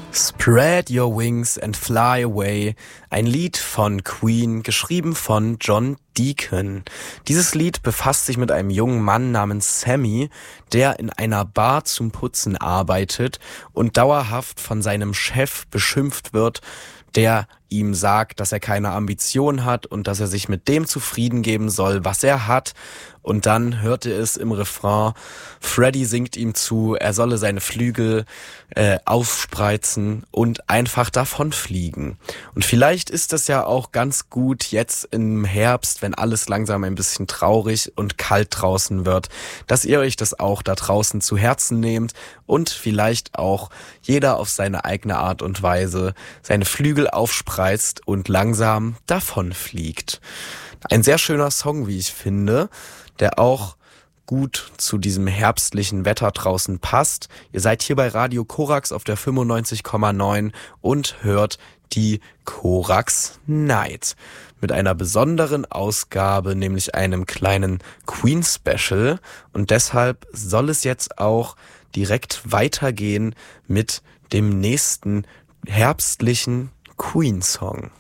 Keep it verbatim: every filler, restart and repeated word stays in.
Spread Your Wings and Fly Away, ein Lied von Queen, geschrieben von John Deacon. Dieses Lied befasst sich mit einem jungen Mann namens Sammy, der in einer Bar zum Putzen arbeitet und dauerhaft von seinem Chef beschimpft wird, der ihm sagt, dass er keine Ambition hat und dass er sich mit dem zufrieden geben soll, was er hat. Und dann hörte es im Refrain, Freddie singt ihm zu, er solle seine Flügel äh, aufspreizen und einfach davonfliegen. Und vielleicht ist das ja auch ganz gut jetzt im Herbst, wenn alles langsam ein bisschen traurig und kalt draußen wird, dass ihr euch das auch da draußen zu Herzen nehmt und vielleicht auch jeder auf seine eigene Art und Weise seine Flügel aufspreizt und langsam davonfliegt. Ein sehr schöner Song, wie ich finde, der auch gut zu diesem herbstlichen Wetter draußen passt. Ihr seid hier bei Radio Korax auf der fünfundneunzig Komma neun und hört die Korax Night mit einer besonderen Ausgabe, nämlich einem kleinen Queen Special. Und deshalb soll es jetzt auch direkt weitergehen mit dem nächsten herbstlichen Queen Song.